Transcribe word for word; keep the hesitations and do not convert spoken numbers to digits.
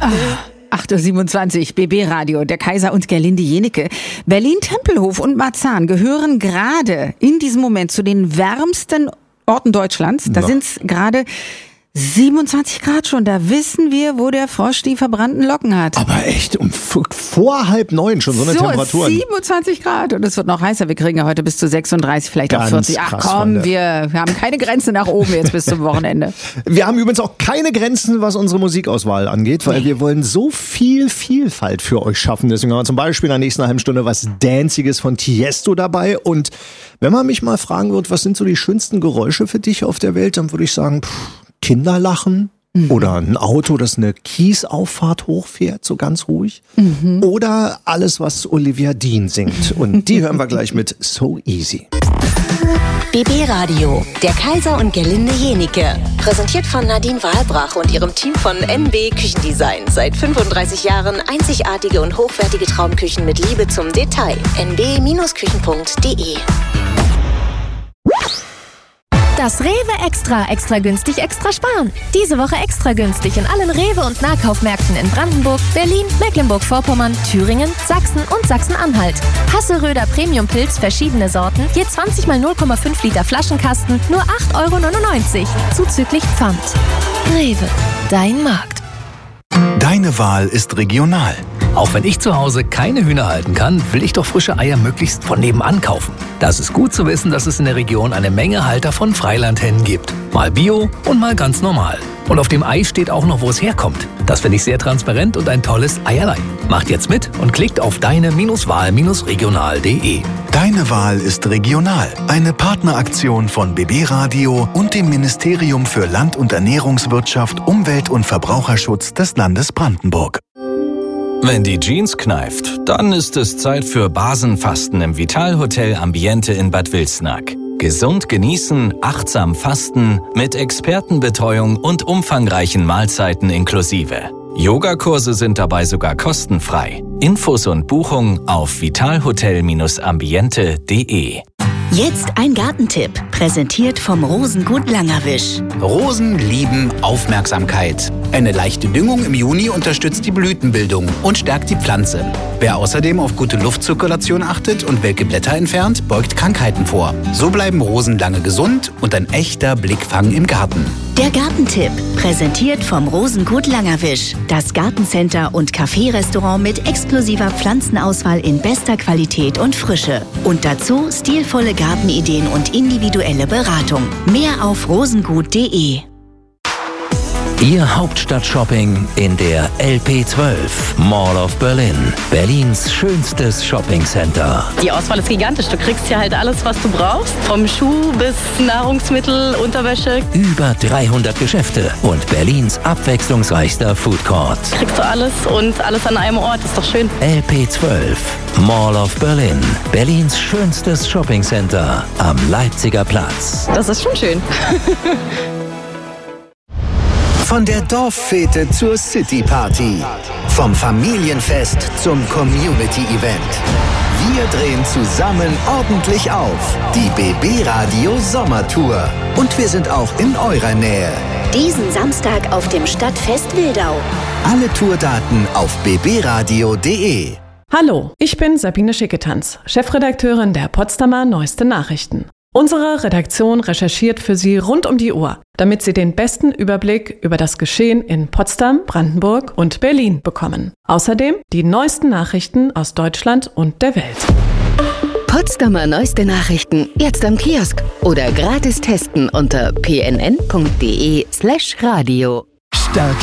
acht Uhr siebenundzwanzig, B B-Radio, der Kaiser und Gerlinde Jenecke. Berlin-Tempelhof und Marzahn gehören gerade in diesem Moment zu den wärmsten Orten Deutschlands. Da sind es gerade siebenundzwanzig Grad schon, da wissen wir, wo der Frosch die verbrannten Locken hat. Aber echt, um vor halb neun schon so eine so, Temperatur. siebenundzwanzig Grad und es wird noch heißer. Wir kriegen ja heute bis zu sechsunddreißig, vielleicht auch vierzig. Ach komm, wir, wir haben keine Grenze nach oben jetzt bis zum Wochenende. Wir haben übrigens auch keine Grenzen, was unsere Musikauswahl angeht, weil nee. wir wollen so viel Vielfalt für euch schaffen. Deswegen haben wir zum Beispiel in der nächsten halben Stunde was Danciges von Tiesto dabei. Und wenn man mich mal fragen wird, was sind so die schönsten Geräusche für dich auf der Welt, dann würde ich sagen, pff, Kinder lachen mhm. oder ein Auto, das eine Kiesauffahrt hochfährt, so ganz ruhig. Mhm. Oder alles, was Olivia Dean singt. Und die hören wir gleich mit So Easy. B B-Radio, der Kaiser und Gerlinde Jenecke. Präsentiert von Nadine Wahlbrach und ihrem Team von N B Küchendesign. Seit fünfunddreißig Jahren einzigartige und hochwertige Traumküchen mit Liebe zum Detail. n b Küchen punkt d e Das Rewe Extra, extra günstig, extra sparen. Diese Woche extra günstig in allen Rewe- und Nahkaufmärkten in Brandenburg, Berlin, Mecklenburg-Vorpommern, Thüringen, Sachsen und Sachsen-Anhalt. Hasselröder Premium-Pilz, verschiedene Sorten, je zwanzig mal null Komma fünf Liter Flaschenkasten, nur acht Euro neunundneunzig, zuzüglich Pfand. Rewe, dein Markt. Deine Wahl ist regional. Auch wenn ich zu Hause keine Hühner halten kann, will ich doch frische Eier möglichst von nebenan kaufen. Das ist gut zu wissen, dass es in der Region eine Menge Halter von Freilandhennen gibt. Mal Bio und mal ganz normal. Und auf dem Ei steht auch noch, wo es herkommt. Das finde ich sehr transparent und ein tolles Eierlein. Macht jetzt mit und klickt auf deine-wahl regional punkt de. Deine Wahl ist regional. Eine Partneraktion von B B-Radio und dem Ministerium für Land- und Ernährungswirtschaft, Umwelt- und Verbraucherschutz des Landes Brandenburg. Wenn die Jeans kneift, dann ist es Zeit für Basenfasten im Vitalhotel Ambiente in Bad Wilsnack. Gesund genießen, achtsam fasten, mit Expertenbetreuung und umfangreichen Mahlzeiten inklusive. Yogakurse sind dabei sogar kostenfrei. Infos und Buchung auf vitalhotel ambiente punkt de. Jetzt ein Gartentipp, präsentiert vom Rosengut Langerwisch. Rosen lieben Aufmerksamkeit. Eine leichte Düngung im Juni unterstützt die Blütenbildung und stärkt die Pflanze. Wer außerdem auf gute Luftzirkulation achtet und welke Blätter entfernt, beugt Krankheiten vor. So bleiben Rosen lange gesund und ein echter Blickfang im Garten. Der Gartentipp, präsentiert vom Rosengut Langerwisch. Das Gartencenter und Café-Restaurant mit exklusiver Pflanzenauswahl in bester Qualität und Frische. Und dazu stilvolle Gartenideen und individuelle Beratung. Mehr auf rosengut punkt de. Ihr Hauptstadt-Shopping in der L P zwölf, Mall of Berlin. Berlins schönstes Shoppingcenter. Die Auswahl ist gigantisch. Du kriegst hier halt alles, was du brauchst. Vom Schuh bis Nahrungsmittel, Unterwäsche. Über dreihundert Geschäfte und Berlins abwechslungsreichster Foodcourt. Kriegst du alles und alles an einem Ort. Ist doch schön. L P zwölf, Mall of Berlin. Berlins schönstes Shoppingcenter am Leipziger Platz. Das ist schon schön. Von der Dorffete zur City-Party. Vom Familienfest zum Community-Event. Wir drehen zusammen ordentlich auf. Die B B-Radio Sommertour. Und wir sind auch in eurer Nähe. Diesen Samstag auf dem Stadtfest Wildau. Alle Tourdaten auf b b radio punkt de. Hallo, ich bin Sabine Schicketanz, Chefredakteurin der Potsdamer Neueste Nachrichten. Unsere Redaktion recherchiert für Sie rund um die Uhr, damit Sie den besten Überblick über das Geschehen in Potsdam, Brandenburg und Berlin bekommen. Außerdem die neuesten Nachrichten aus Deutschland und der Welt. Potsdamer Neueste Nachrichten jetzt am Kiosk oder gratis testen unter p n n punkt d e slash radio. Stärke